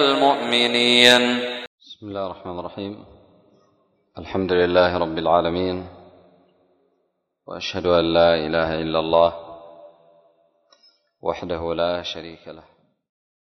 المؤمنين. بسم الله الرحمن الرحيم. الحمد لله رب العالمين، وأشهد أن لا إله إلا الله وحده لا شريك له